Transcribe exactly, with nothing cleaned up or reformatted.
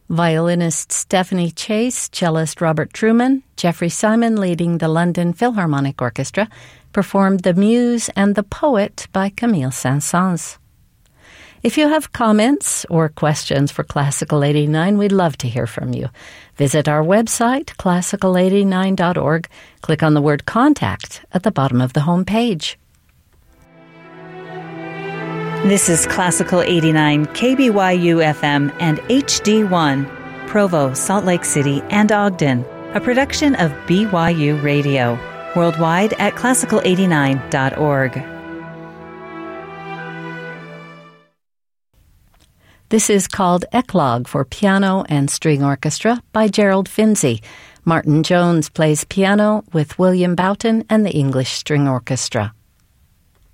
Violinist Stephanie Chase, cellist Robert Truman, Jeffrey Simon leading the London Philharmonic Orchestra, performed The Muse and the Poet by Camille Saint-Saëns. If you have comments or questions for Classical eighty-nine, we'd love to hear from you. Visit our website, classical eighty-nine dot org. Click on the word Contact at the bottom of the home page. This is Classical eighty-nine, K B Y U F M and H D one, Provo, Salt Lake City, and Ogden, a production of B Y U Radio, worldwide at classical eighty-nine dot org. This is called Eclogue for Piano and String Orchestra by Gerald Finzi. Martin Jones plays piano with William Boughton and the English String Orchestra.